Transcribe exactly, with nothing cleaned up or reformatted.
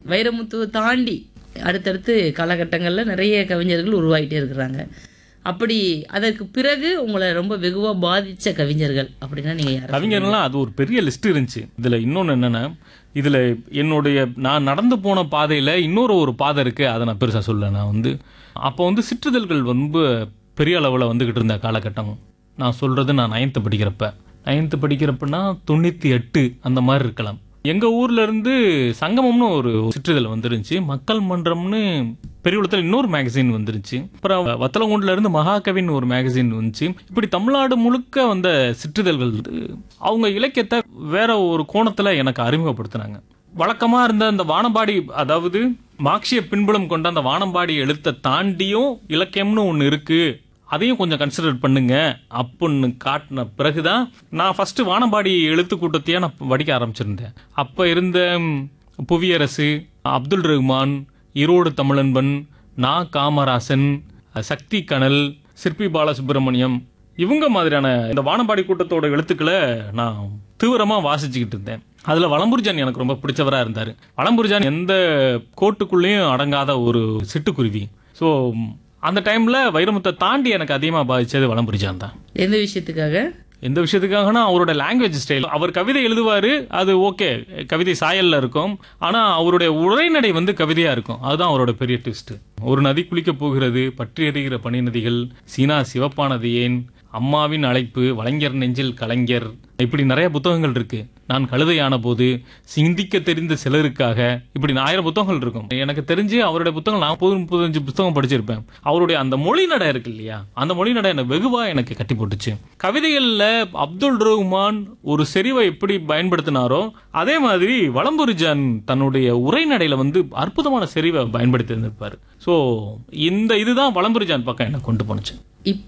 வைரமுத்துவை தாண்டி அடுத்தடுத்து காலகட்டங்களில் நிறைய கவிஞர்கள் உருவாகிட்டே இருக்கிறாங்க. அப்படி அதற்கு பிறகு உங்களை ரொம்ப வெகுவாக பாதித்த கவிஞர்கள் அப்படின்னா நீங்கள் கவிஞர்கள்லாம் அது ஒரு பெரிய லிஸ்ட் இருந்துச்சு. இதில் இன்னொன்று என்னென்னா, இதில் என்னுடைய நான் நடந்து போன பாதையில் இன்னொரு ஒரு பாதை இருக்குது. அதை நான் பெருசாக சொல்ல. நான் வந்து அப்போ வந்து சிற்றிதழ்கள் ரொம்ப பெரிய அளவில் வந்துக்கிட்டு இருந்த காலகட்டம். நான் சொல்கிறது நான் நைன்த்து படிக்கிறப்ப நைன்த்து படிக்கிறப்பன்னா தொண்ணூற்றி எட்டு அந்த மாதிரி இருக்கலாம். எங்கள் ஊரில் இருந்து சங்கமம்னு ஒரு சிற்றிதழ் வந்துருந்துச்சு. மக்கள் மன்றம்னு பெரியகுளத்தில் இன்னொரு மேகசின் வந்துருச்சு. அப்புறம் வத்தலங்குண்டில் இருந்து மகாகவின்னு ஒரு மேகசின் வந்துச்சு. இப்படி தமிழ்நாடு முழுக்க வந்த சிற்றிதழ்கள் அவங்க இலக்கியத்தை வேற ஒரு கோணத்தில் எனக்கு அறிமுகப்படுத்தினாங்க. வழக்கமாக இருந்த அந்த வானம்பாடி, அதாவது மார்க்சிய பின்புலம் கொண்ட அந்த வானம்பாடி எழுத்தை தாண்டியும் இலக்கியம்னு ஒன்று இருக்கு, அதையும் கொஞ்சம் கன்சிடர் பண்ணுங்க அப்படின்னு காட்டின பிறகுதான் நான் ஃபர்ஸ்ட் வானம்பாடி எழுத்து கூட்டத்தையே நான் படிக்க ஆரம்பிச்சிருந்தேன். அப்போ இருந்த புவியரசு, அப்துல் ரஹ்மான், ஈரோடு தமிழன்பன், நா காமராசன், சக்தி கனல், சிற்பி பாலசுப்ரமணியம், இவங்க மாதிரியான இந்த வானம்பாடி கூட்டத்தோட எழுத்துக்களை நான் தீவிரமாக வாசிச்சுக்கிட்டு இருந்தேன். அதில் வலம்புரிஜான் எனக்கு ரொம்ப பிடிச்சவராக இருந்தார். வலம்புரிஜான் எந்த கோட்டுக்குள்ளேயும் அடங்காத ஒரு சிட்டுக்குருவி. ஸோ அந்த டைமில் வைரமுத்தை தாண்டி எனக்கு அதிகமாக பாதித்தது வலம்புரிஜான் தான். எந்த விஷயத்துக்காக? எந்த விஷயத்துக்காகனா அவரோட லாங்குவேஜ் ஸ்டைல். அவர் கவிதை எழுதுவார், அது ஓகே, கவிதை சாயலில் இருக்கும். ஆனால் அவருடைய உரைநடை வந்து கவிதையாக இருக்கும். அதுதான் அவரோட பெரிய ட்விஸ்ட். ஒரு நதி குளிக்க போகிறது, பற்றி எறிகிற பனி நதிகள், சீனா சிவப்பானது ஏன், அம்மாவின் அழைப்பு, வலைஞர் நெஞ்சில் கலைஞர், இப்படி நிறைய புத்தகங்கள் இருக்கு. நான் கழுதையான போது, சிந்திக்க தெரிந்த சிலருக்காக, இப்படி ஆயிரம் புத்தகங்கள் இருக்கும். எனக்கு தெரிஞ்சு அவருடைய புத்தகம் நாற்பது முப்பத்தஞ்சு புத்தகம் படிச்சிருப்பேன். அவருடைய அந்த மொழி நடை இருக்கு இல்லையா, அந்த மொழி நடை எனக்கு வெகுவா எனக்கு கட்டி போட்டுச்சு. கவிதைகள்ல அப்துல் ரஹ்மான் ஒரு செறிவை எப்படி பயன்படுத்தினாரோ அதே மாதிரி வலம்புரிஜான் தன்னுடைய உரைநடையில வந்து அற்புதமான செறிவை பயன்படுத்தி இருந்திருப்பாரு. ஸோ இந்த இதுதான் வலம்புரிஜான் பக்கம் எனக்கு கொண்டு போனுச்சு.